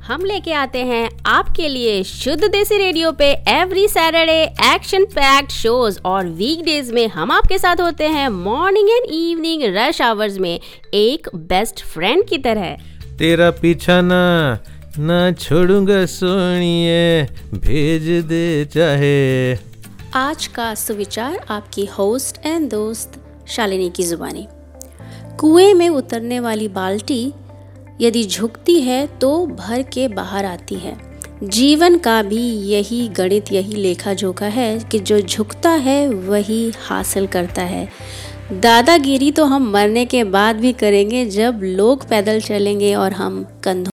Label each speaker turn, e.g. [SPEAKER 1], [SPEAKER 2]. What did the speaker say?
[SPEAKER 1] हम लेके आते हैं आपके लिए शुद्ध देसी रेडियो पे every Saturday action packed shows और वीकडेज में हम आपके साथ होते हैं morning and evening rush hours में एक बेस्ट फ्रेंड की तरह।
[SPEAKER 2] तेरा पीछा ना छोड़ूंगा सोनिए, भेज दे चाहे।
[SPEAKER 1] आज का सुविचार आपकी होस्ट एंड दोस्त शालिनी की जुबानी। कुएं में उतरने वाली बाल्टी यदि झुकती है तो भर के बाहर आती है। जीवन का भी यही गणित, यही लेखा जोखा है कि जो झुकता है वही हासिल करता है। दादागिरी तो हम मरने के बाद भी करेंगे, जब लोग पैदल चलेंगे और हम कंधों